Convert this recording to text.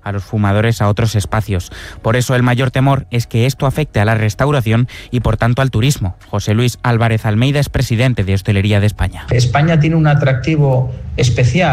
a los fumadores a otros espacios. Por eso el mayor temor es que esto afecte a la restauración y por tanto al turismo. José Luis Álvarez Almeida es presidente de Hostelería de España. España tiene un atractivo especial